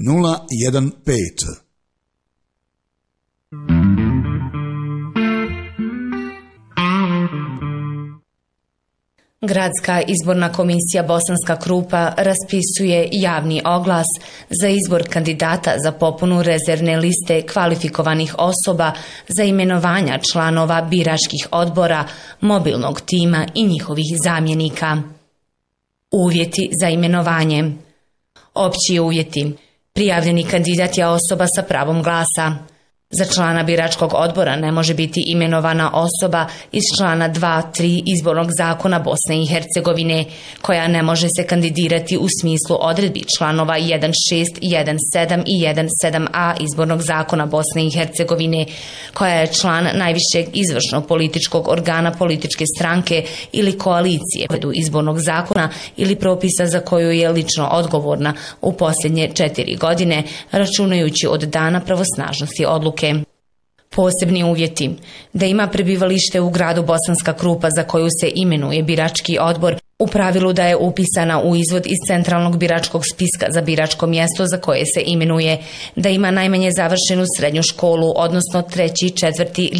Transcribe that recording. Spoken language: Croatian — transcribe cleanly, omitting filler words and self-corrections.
015. Gradska izborna komisija Bosanska Krupa raspisuje javni oglas za izbor kandidata za popunu rezervne liste kvalifikovanih osoba za imenovanja članova biračkih odbora, mobilnog tima i njihovih zamjenika. Uvjeti za imenovanje. Opći uvjeti. Prijavljeni kandidat je osoba sa pravom glasa. Za člana biračkog odbora ne može biti imenovana osoba iz člana 2, 3 izbornog zakona Bosne i Hercegovine, koja ne može se kandidirati u smislu odredbi članova 1.6, 1.7 i 1.7a izbornog zakona Bosne i Hercegovine, koja je član najvišeg izvršnog političkog organa političke stranke ili koalicije izbornog zakona ili propisa za koju je lično odgovorna u posljednje 4 godine, računajući od dana pravosnažnosti odluke. Posebni uvjeti. Da ima prebivalište u gradu Bosanska Krupa za koju se imenuje birački odbor, u pravilu da je upisana u izvod iz centralnog biračkog spiska za biračko mjesto za koje se imenuje, da ima najmanje završenu srednju školu, odnosno 3., 4.